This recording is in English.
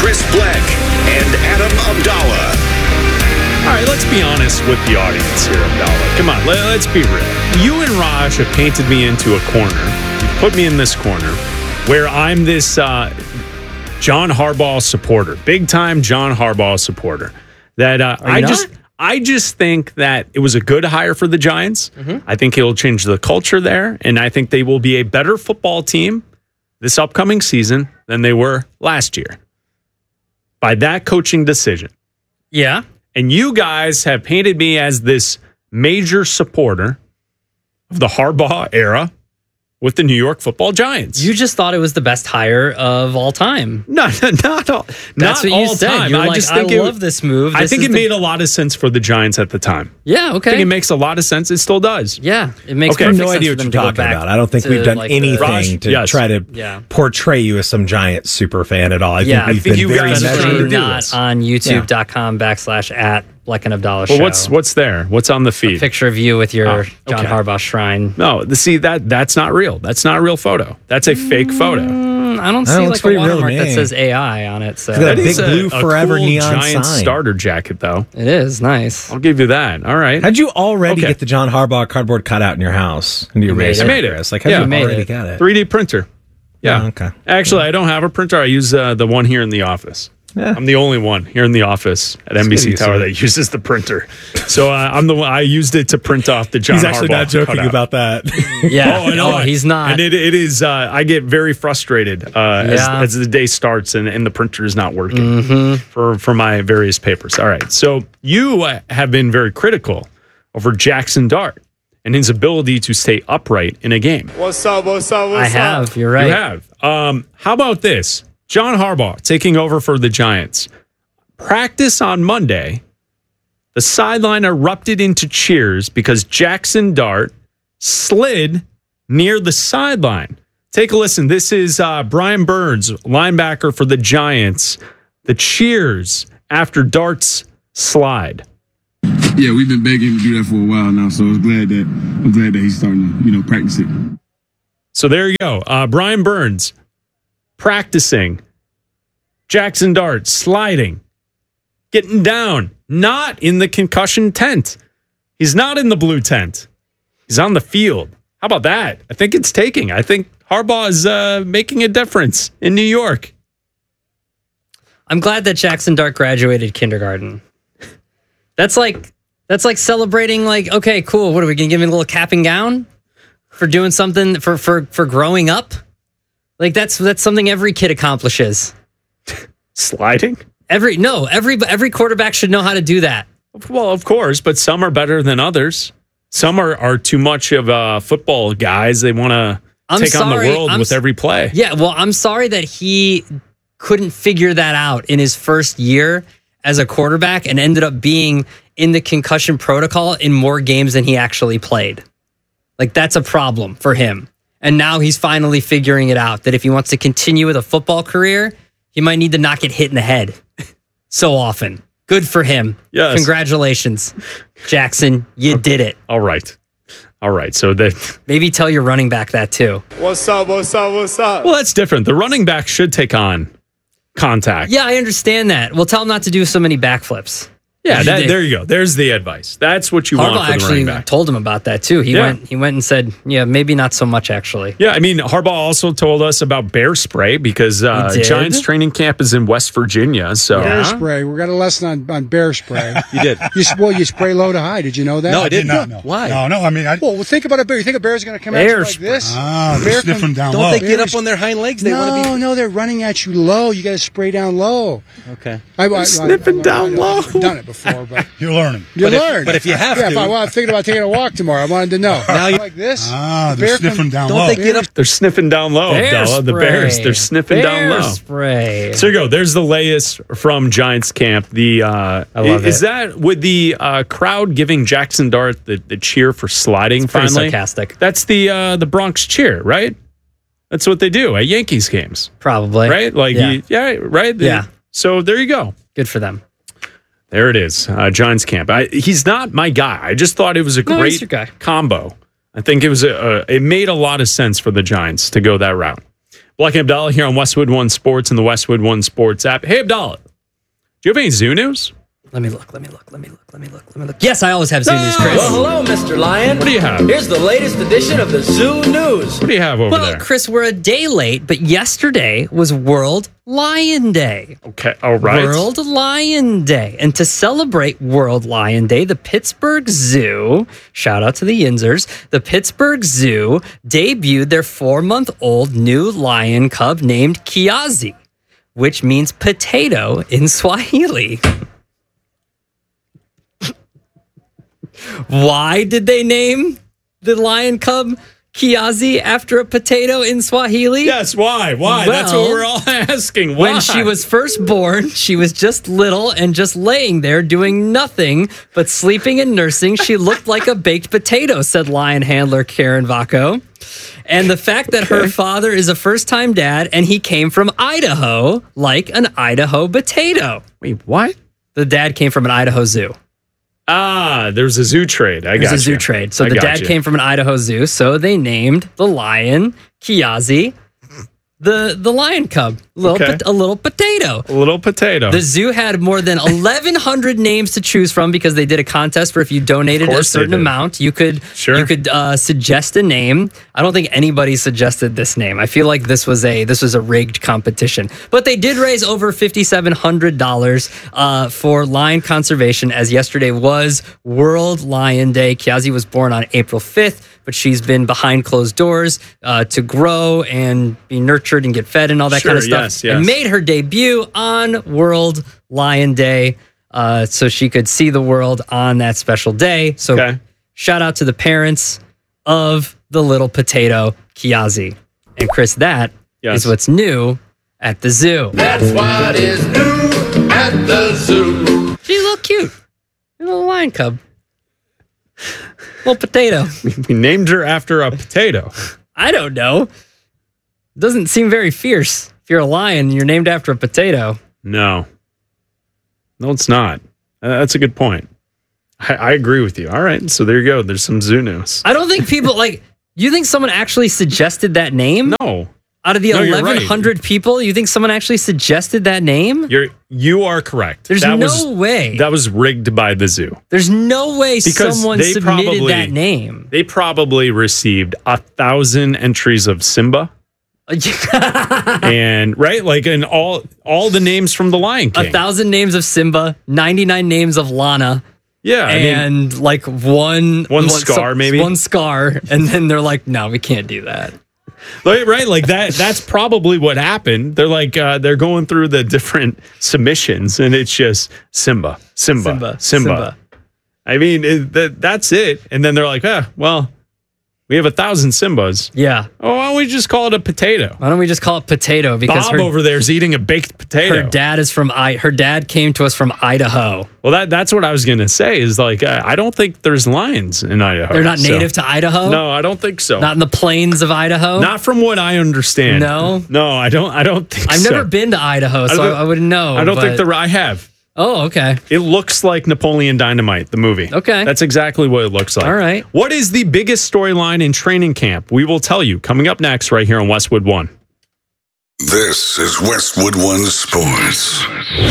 Chris Black and Adam Abdallah. All right, let's be honest with the audience here, Abdallah. Come on, let's be real. You and Raj have painted me into a corner. You've put me in this corner where I'm this John Harbaugh supporter, big-time John Harbaugh supporter. That I just think that it was a good hire for the Giants. Mm-hmm. I think it'll change the culture there, and I think they will be a better football team this upcoming season than they were last year by that coaching decision. Yeah. And you guys have painted me as this major supporter of the Harbaugh era with the New York Football Giants. You just thought it was the best hire of all time. Not all. That's what you said. Time. You're I like, just think I love this move. I think it made a lot of sense for the Giants at the time. Yeah, okay. I think it makes a lot of sense. It still does. Yeah, it makes I have perfect no sense idea for what them you're to go talking back about. I don't think to, we've done like, anything to Yes. try to portray you as some Giants super fan at all. I think we've you been very guys are trying to measured. do not this. on youtube.com/@ Black and Abdallah Well, show. what's there? What's on the feed? A picture of you with your John okay. Harbaugh shrine. No, see that's not real. That's not a real photo. That's a fake photo. I don't see looks like a pretty real to watermark that me. says AI on it. So Look at that big is blue forever cool neon Giants sign. starter jacket, though. it is nice. I'll give you that. All right. How'd you already Okay. get the John Harbaugh cardboard cutout in your house? And you made erased it. I made it. Chris? Like, how'd Yeah. you You made already it. got it? 3D printer. Yeah. Oh, okay. Actually, I don't have a printer. I use the one here in the office. Yeah. I'm the only one here in the office at good NBC use Tower of it. that uses the printer. So I'm the one. I used it to print off the John He's actually Harbaugh not joking cutout. about that. Yeah. Oh, I know. he's not. And it is. I get very frustrated as the day starts and the printer is not working for my various papers. All right. So you have been very critical over Jackson Dart and his ability to stay upright in a game. What's up? I have. You're right. You have. How about this? John Harbaugh taking over for the Giants. Practice on Monday. The sideline erupted into cheers because Jackson Dart slid near the sideline. Take a listen. This is Brian Burns, linebacker for the Giants. The cheers after Dart's slide. Yeah, we've been begging him to do that for a while now, so I'm glad that he's starting to, practice it. So there you go. Brian Burns practicing. Jackson Dart sliding. Getting down. Not in the concussion tent. He's not in the blue tent. He's on the field. How about that? I think it's taking. I think Harbaugh is making a difference in New York. I'm glad that Jackson Dart graduated kindergarten. That's like celebrating. Like, okay, cool. What are we gonna give him a little cap and gown for doing something for growing up? Like that's something every kid accomplishes. Sliding? Every quarterback should know how to do that. Well, of course, but some are better than others. Some are too much of football guys. They want to take on the world with every play. Yeah, well, I'm sorry that he couldn't figure that out in his first year as a quarterback and ended up being in the concussion protocol in more games than he actually played. Like, that's a problem for him. And now he's finally figuring it out that if he wants to continue with a football career, he might need to not get hit in the head so often. Good for him. Yes. Congratulations, Jackson. You did it. All right. So that Maybe tell your running back that too. What's up? well, that's different. The running back should take on contact. Yeah, I understand that. Well, tell him not to do so many backflips. Yeah, there you go. There's the advice. That's what you want Harbaugh for the actually running back. told him about that too. He Yeah. went and said, yeah, maybe not so much actually. Yeah, I mean, Harbaugh also told us about bear spray because did? Giants training camp is in West Virginia. So Bear spray. We got a lesson on bear spray. You did. You spray low to high. Did you know that? No, I did not. No. Why? No. I mean, well, think about a bear. You think a bear's going to come at Bear you like spray. this? Ah, Bear sniffing down low. Don't they get Bears- up on their hind legs? They want to be. No, they're running at you low. You got to spray down low. Okay. Sniffing down low. I've done it before, but You're learning. you learn. But if you have yeah, to. I'm thinking about taking a walk tomorrow. I wanted to know. Now you- like this. Ah, The they're bear sniffing come- down Don't low. they get up? they're sniffing down low, Abdallah. The Bears, they're sniffing down Bear low. spray. So there you go. There's the latest from Giants camp. The I love is it. that with the crowd giving Jackson Dart the cheer for sliding? It's pretty finally, sarcastic. That's the Bronx cheer, right? That's what they do at Yankees games, Probably. right? Like, yeah. right. Yeah. So there you go. Good for them. There it is. Giants camp. He's not my guy. I just thought it was a No, he's great your guy. combo. I think it was it made a lot of sense for the Giants to go that route. Black and Abdallah here on Westwood One Sports and the Westwood One Sports app. Hey, Abdallah, do you have any zoo news? Let me look. Yes, I always have zoo news, Chris. Well, hello, Mr. Lion. What do you have? Here's the latest edition of the Zoo News. What do you have over Well, there? Chris, we're a day late, but yesterday was World Lion Day. Okay, all right. World Lion Day. And to celebrate World Lion Day, the Pittsburgh Zoo, shout out to the Yinzers, the Pittsburgh Zoo debuted their 4-month-old new lion cub named Kiazi, which means potato in Swahili. Why did they name the lion cub Kiazi after a potato in Swahili? Yes, why? Why? That's what Well, we're all asking. Why? When she was first born, she was just little and just laying there doing nothing but sleeping and nursing. She looked like a baked potato, said lion handler Karen Vaco. And the fact that her father is a first-time dad and he came from Idaho, like an Idaho potato. Wait, what? The dad came from an Idaho zoo. Ah, there's a zoo trade. I got There's a zoo trade. So the dad came from an Idaho zoo, so they named the lion Kiazi the lion cub, a little potato. A little potato. The zoo had more than 1,100 names to choose from because they did a contest where if you donated a certain amount, you could suggest a name. I don't think anybody suggested this name. I feel like this was a rigged competition, but they did raise over $5,700 for lion conservation, as yesterday was World Lion Day. Kiazi was born on April 5th, but she's been behind closed doors to grow and be nurtured and get fed and all that kind of stuff. Yes. And made her debut on World Lion Day so she could see the world on that special day. So shout out to the parents of the little potato, Kiazi. And Chris, that is what's new at the zoo. That's what is new at the zoo. She's a little cute. A little lion cub. Little potato. We named her after a potato. I don't know. Doesn't seem very fierce. If you're a lion and you're named after a potato. No, it's not. That's a good point. I agree with you. All right, so there you go. There's some zoo news. I don't think people you think someone actually suggested that name? No. Out of the 1,100 people, you think someone actually suggested that name? You are correct. There's no way. That was rigged by the zoo. There's no way Because someone submitted that name. They probably received 1,000 entries of Simba. And and all the names from the Lion King. 1,000 names of Simba, 99 names of Lana. Yeah, and one scar, maybe one scar, and then they're like, no, we can't do that. That's probably what happened. They're they're going through the different submissions, and it's just Simba. I mean, that's it. And then they're like, we have 1,000 Simbas. Yeah. Oh, why don't we just call it a potato? Why don't we just call it potato? Because Bob over there is eating a baked potato. Her dad came to us from Idaho. Well, that's what I was going to say is I don't think there's lions in Idaho. They're not native to Idaho? No, I don't think so. Not in the plains of Idaho? Not from what I understand. No? No, I don't think I've so. never been to Idaho, so I wouldn't know. I don't think I have. Oh, okay. It looks like Napoleon Dynamite, the movie. Okay. That's exactly what it looks like. All right. What is the biggest storyline in training camp? We will tell you coming up next right here on Westwood One. This is Westwood One Sports.